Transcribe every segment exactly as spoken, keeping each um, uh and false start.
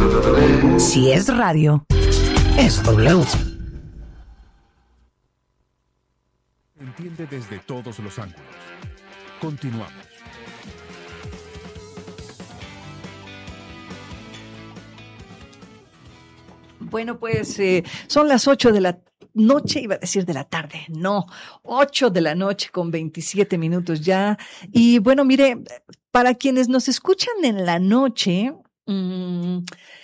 Si es radio, es W. Entiende desde todos los ángulos. Continuamos. Bueno, pues eh, son las ocho de la noche, iba a decir de la tarde, no, ocho de la noche con veintisiete minutos ya. Y bueno, mire, para quienes nos escuchan en la noche, mmm,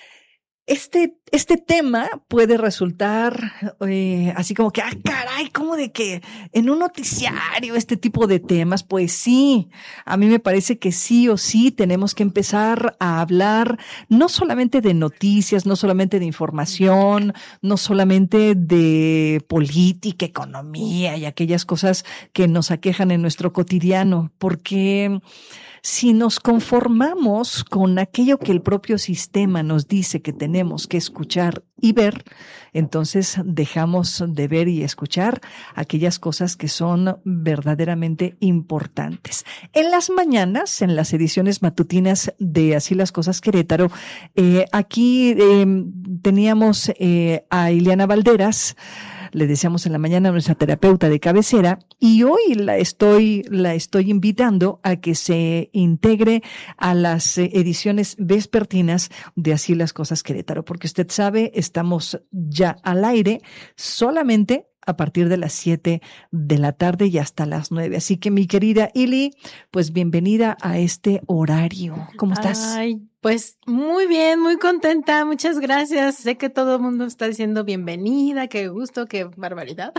Este, este tema puede resultar eh, así como que, ah, caray, como de que en un noticiario este tipo de temas, pues sí, a mí me parece que sí o sí tenemos que empezar a hablar no solamente de noticias, no solamente de información, no solamente de política, economía y aquellas cosas que nos aquejan en nuestro cotidiano, porque si nos conformamos con aquello que el propio sistema nos dice que tenemos que escuchar y ver, entonces dejamos de ver y escuchar aquellas cosas que son verdaderamente importantes. En las mañanas, en las ediciones matutinas de Así las Cosas Querétaro, eh, aquí eh, teníamos eh, a Ileana Valderas. Le deseamos en la mañana a nuestra terapeuta de cabecera, y hoy la estoy, la estoy invitando a que se integre a las ediciones vespertinas de Así las Cosas Querétaro, porque usted sabe, estamos ya al aire solamente a partir de las siete de la tarde y hasta las nueve. Así que mi querida Ili, pues bienvenida a este horario. ¿Cómo estás? Ay, pues muy bien, muy contenta. Muchas gracias. Sé que todo el mundo está diciendo bienvenida, qué gusto, qué barbaridad.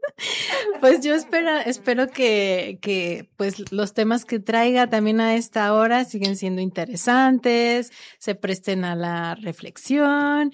Pues yo espero, espero que, que pues los temas que traiga también a esta hora siguen siendo interesantes, se presten a la reflexión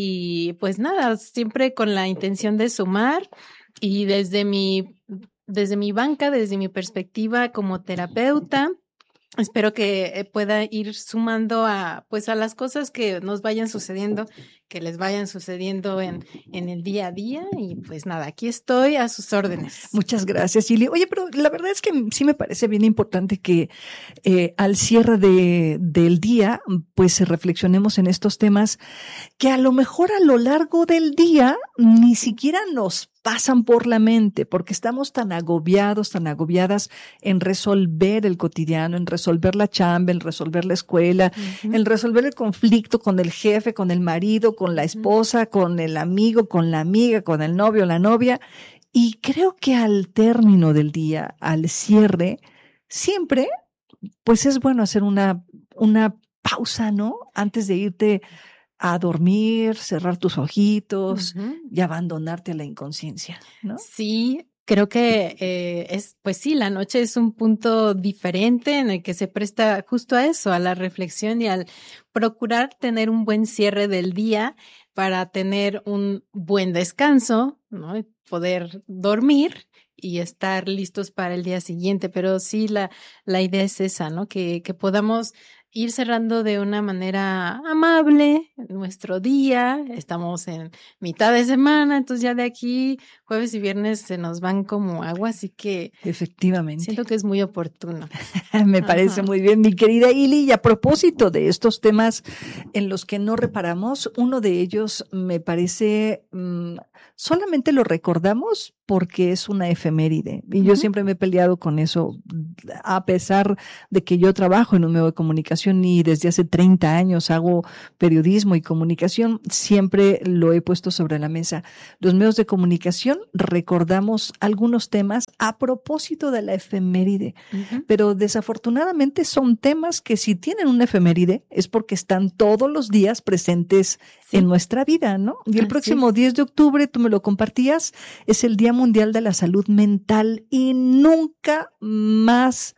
y pues nada, siempre con la intención de sumar, y desde mi, desde mi banca, desde mi perspectiva como terapeuta, espero que pueda ir sumando a, pues a las cosas que nos vayan sucediendo, que les vayan sucediendo en, en el día a día. Y pues nada, aquí estoy a sus órdenes. Muchas gracias, Ili. Oye, pero la verdad es que sí me parece bien importante que eh, al cierre de, del día, pues reflexionemos en estos temas que a lo mejor a lo largo del día ni siquiera nos pasan por la mente, porque estamos tan agobiados, tan agobiadas en resolver el cotidiano, en resolver la chamba, en resolver la escuela, uh-huh. en resolver el conflicto con el jefe, con el marido, con la esposa, uh-huh. con el amigo, con la amiga, con el novio, la novia. Y creo que al término del día, al cierre, siempre, pues es bueno hacer una, una pausa, ¿no? Antes de irte a dormir, cerrar tus ojitos uh-huh. y abandonarte a la inconsciencia, ¿no? Sí, creo que eh, es, pues sí, la noche es un punto diferente en el que se presta justo a eso, a la reflexión y al procurar tener un buen cierre del día para tener un buen descanso, ¿no? Y poder dormir y estar listos para el día siguiente. Pero sí, la, la idea es esa, ¿no? Que, que podamos ir cerrando de una manera amable nuestro día. Estamos en mitad de semana, entonces ya de aquí jueves y viernes se nos van como agua, así que efectivamente siento que es muy oportuno. Me parece Ajá. muy bien, mi querida Ili. Y a propósito de estos temas en los que no reparamos, uno de ellos me parece mmm, solamente lo recordamos porque es una efeméride, y uh-huh. yo siempre me he peleado con eso, a pesar de que yo trabajo en un medio de comunicación y desde hace treinta años hago periodismo y comunicación, siempre lo he puesto sobre la mesa. Los medios de comunicación recordamos algunos temas a propósito de la efeméride, uh-huh. pero desafortunadamente son temas que si tienen una efeméride es porque están todos los días presentes sí. en nuestra vida, ¿no? Y el Así próximo es. diez de octubre, tú me lo compartías, es el Día Mundial de la Salud Mental, y nunca más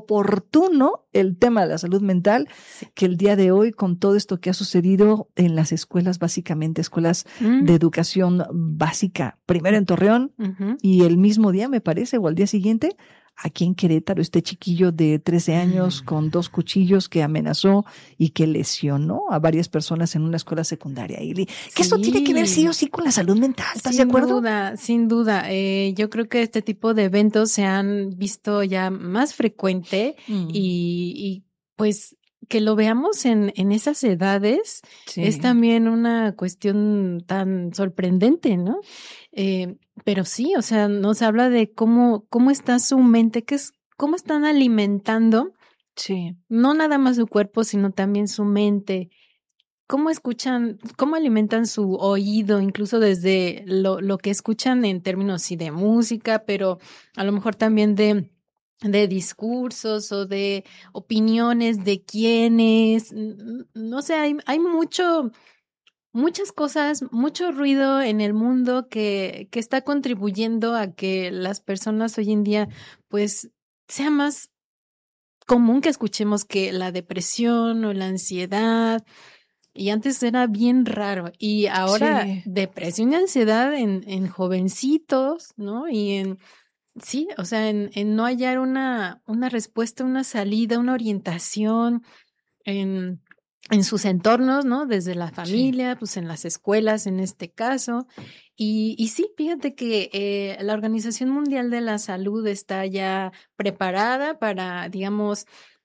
oportuno el tema de la salud mental sí. que el día de hoy, con todo esto que ha sucedido en las escuelas, básicamente escuelas mm. de educación básica, primero en Torreón uh-huh. y el mismo día, me parece, o al día siguiente, aquí en Querétaro, este chiquillo de trece años con dos cuchillos que amenazó y que lesionó a varias personas en una escuela secundaria. Y que sí. esto tiene que ver sí o sí con la salud mental, ¿estás sin de acuerdo? Sin duda, sin duda. Eh, yo creo que este tipo de eventos se han visto ya más frecuente mm. y, y pues que lo veamos en, en esas edades sí. es también una cuestión tan sorprendente, ¿no? Eh, pero sí, o sea, nos habla de cómo, cómo está su mente, que es, cómo están alimentando, sí. no nada más su cuerpo, sino también su mente. ¿Cómo escuchan, cómo alimentan su oído, incluso desde lo, lo que escuchan en términos sí de música, pero a lo mejor también de, de discursos o de opiniones de quiénes? No sé, hay, hay mucho, muchas cosas, mucho ruido en el mundo que, que está contribuyendo a que las personas hoy en día, pues, sea más común que escuchemos que la depresión o la ansiedad. Y antes era bien raro. Y ahora sí. depresión y ansiedad en, en jovencitos, ¿no? Y en, sí, o sea, en, en no hallar una, una respuesta, una salida, una orientación en, en sus entornos, ¿no? Desde la familia, sí. pues en las escuelas en este caso. Y, y sí, fíjate que eh, la Organización Mundial de la Salud está ya preparada para, digamos,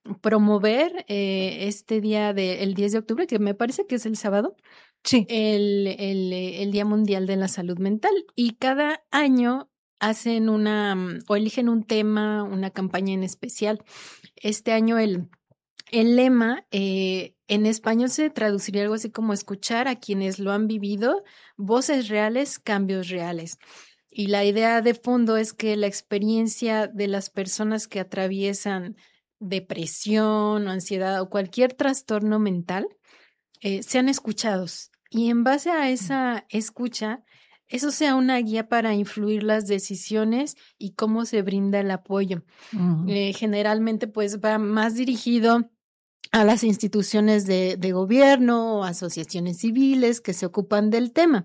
promover eh, este día del de, diez de octubre, que me parece que es el sábado, sí. el, el, el Día Mundial de la Salud Mental. Y cada año hacen una, o eligen un tema, una campaña en especial. Este año el, el lema eh, en español se traduciría algo así como escuchar a quienes lo han vivido, voces reales, cambios reales. Y la idea de fondo es que la experiencia de las personas que atraviesan depresión o ansiedad o cualquier trastorno mental eh, sean escuchados y en base a esa escucha eso sea una guía para influir las decisiones y cómo se brinda el apoyo. Uh-huh. Eh, generalmente pues va más dirigido a las instituciones de, de gobierno o asociaciones civiles que se ocupan del tema,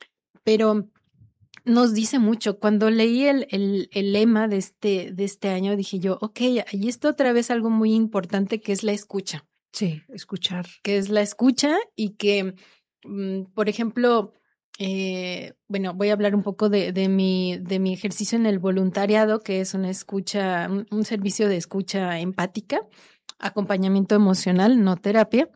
pero nos dice mucho. Cuando leí el, el, el lema de este, de este año, dije yo, ok, ahí está otra vez algo muy importante que es la escucha. Sí, escuchar. Que es la escucha y que, mm, por ejemplo, eh, bueno, voy a hablar un poco de, de, mi, de mi ejercicio en el voluntariado, que es una escucha, un, un servicio de escucha empática, acompañamiento emocional, no terapia,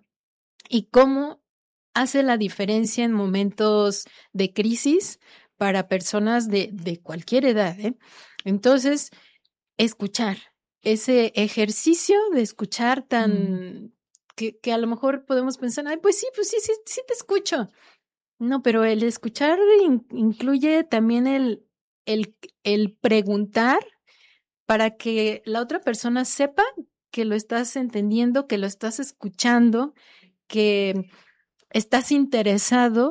y cómo hace la diferencia en momentos de crisis para personas de, de cualquier edad, ¿eh? Entonces, escuchar, ese ejercicio de escuchar tan, mm. que, que a lo mejor podemos pensar, ay, pues sí, pues sí, sí, sí te escucho. No, pero el escuchar in, incluye también el, el, el preguntar para que la otra persona sepa que lo estás entendiendo, que lo estás escuchando, que estás interesado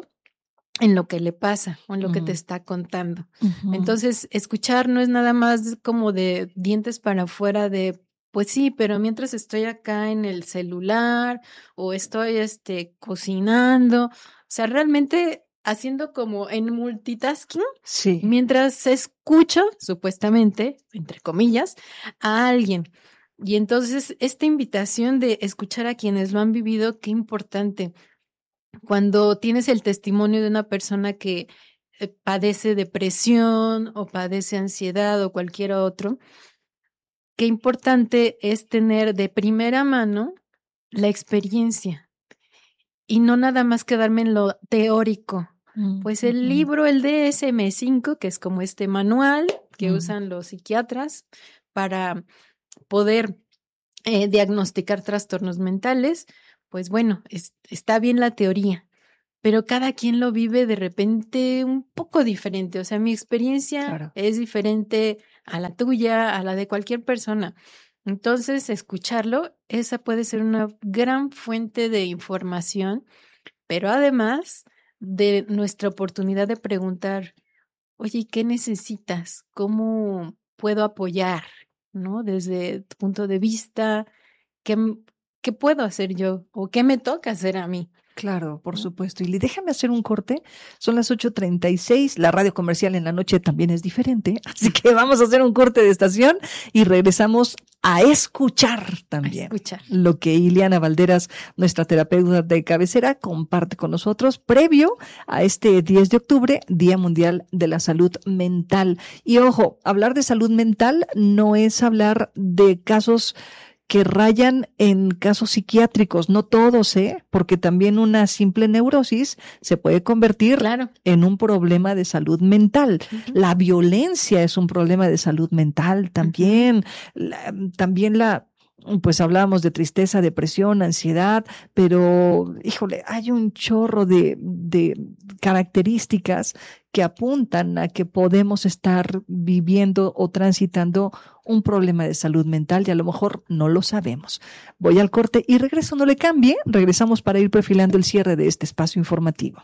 en lo que le pasa o en lo uh-huh. que te está contando. Uh-huh. Entonces, escuchar no es nada más como de dientes para afuera de, pues sí, pero mientras estoy acá en el celular o estoy este, cocinando, o sea, realmente haciendo como en multitasking, sí. mientras escucho, supuestamente, entre comillas, a alguien. Y entonces, esta invitación de escuchar a quienes lo han vivido, qué importante. Cuando tienes el testimonio de una persona que eh, padece depresión o padece ansiedad o cualquier otro, qué importante es tener de primera mano la experiencia y no nada más quedarme en lo teórico. Mm, pues el mm. libro, el D S M cinco, que es como este manual que mm. usan los psiquiatras para poder eh, diagnosticar trastornos mentales, pues bueno, es, está bien la teoría, pero cada quien lo vive de repente un poco diferente. O sea, mi experiencia claro. es diferente a la tuya, a la de cualquier persona. Entonces, escucharlo, esa puede ser una gran fuente de información, pero además de nuestra oportunidad de preguntar, oye, ¿qué necesitas? ¿Cómo puedo apoyar? ¿No? Desde tu punto de vista, ¿qué, qué puedo hacer yo? ¿O qué me toca hacer a mí? Claro, por supuesto. Y déjame hacer un corte. Son las ocho treinta y seis. La radio comercial en la noche también es diferente. Así que vamos a hacer un corte de estación y regresamos a escuchar también. A escuchar. Lo que Ileana Valderas, nuestra terapeuta de cabecera, comparte con nosotros previo a este diez de octubre, Día Mundial de la Salud Mental. Y ojo, hablar de salud mental no es hablar de casos que rayan en casos psiquiátricos, no todos, ¿eh? Porque también una simple neurosis se puede convertir Claro. en un problema de salud mental. Ujú. La violencia es un problema de salud mental también. La- también la, pues hablábamos de tristeza, depresión, ansiedad, pero híjole, hay un chorro de, de características que apuntan a que podemos estar viviendo o transitando un problema de salud mental y a lo mejor no lo sabemos. Voy al corte y regreso, no le cambie, regresamos para ir perfilando el cierre de este espacio informativo.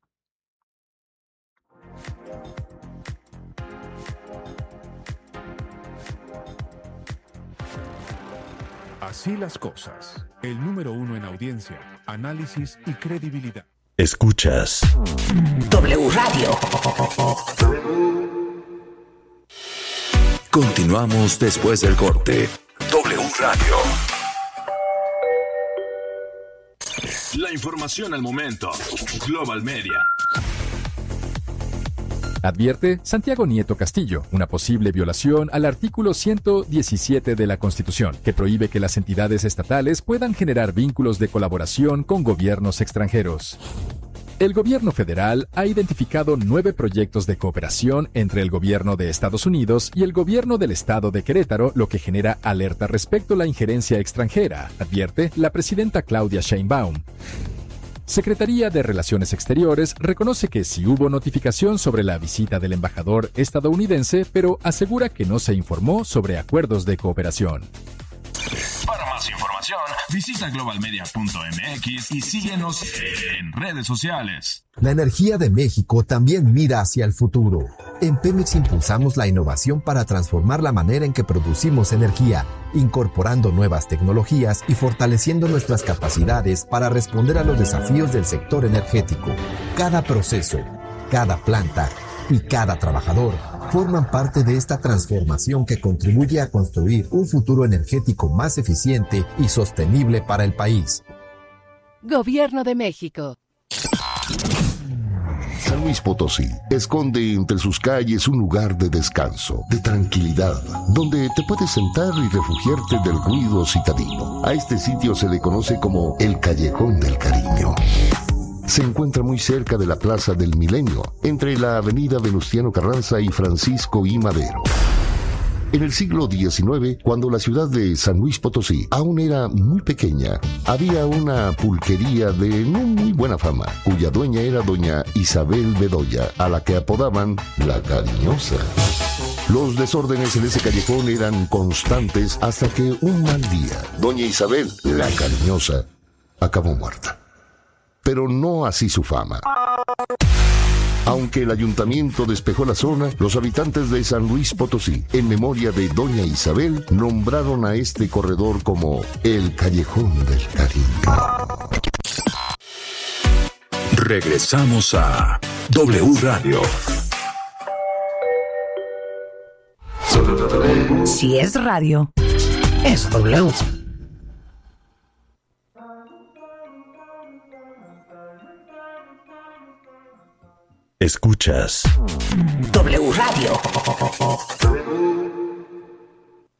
Así las cosas. El número uno en audiencia, análisis y credibilidad. Escuchas W Radio. Continuamos después del corte. W Radio. La información al momento. Global Media. Advierte Santiago Nieto Castillo una posible violación al artículo ciento diecisiete de la Constitución, que prohíbe que las entidades estatales puedan generar vínculos de colaboración con gobiernos extranjeros. El gobierno federal ha identificado nueve proyectos de cooperación entre el gobierno de Estados Unidos y el gobierno del estado de Querétaro, lo que genera alerta respecto a la injerencia extranjera, advierte la presidenta Claudia Sheinbaum. Secretaría de Relaciones Exteriores reconoce que sí hubo notificación sobre la visita del embajador estadounidense, pero asegura que no se informó sobre acuerdos de cooperación. Para más información, visita global media punto m x y síguenos en redes sociales. La energía de México también mira hacia el futuro. En Pemex impulsamos la innovación para transformar la manera en que producimos energía, incorporando nuevas tecnologías y fortaleciendo nuestras capacidades para responder a los desafíos del sector energético. Cada proceso, cada planta y cada trabajador forman parte de esta transformación que contribuye a construir un futuro energético más eficiente y sostenible para el país. Gobierno de México. San Luis Potosí esconde entre sus calles un lugar de descanso, de tranquilidad, donde te puedes sentar y refugiarte del ruido citadino. A este sitio se le conoce como el Callejón del Cariño. Se encuentra muy cerca de la Plaza del Milenio, entre la avenida Venustiano Carranza y Francisco I. Madero. En el siglo diecinueve, cuando la ciudad de San Luis Potosí aún era muy pequeña, había una pulquería de no muy buena fama, cuya dueña era doña Isabel Bedoya, a la que apodaban La Cariñosa. Los desórdenes en ese callejón eran constantes hasta que un mal día, doña Isabel, La Cariñosa, acabó muerta. Pero no así su fama. Aunque el ayuntamiento despejó la zona, los habitantes de San Luis Potosí, en memoria de doña Isabel, nombraron a este corredor como el Callejón del Cariño. Regresamos a W Radio. Si es radio, es W. Escuchas W Radio.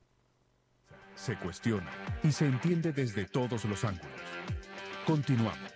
Se cuestiona y se entiende desde todos los ángulos. Continuamos.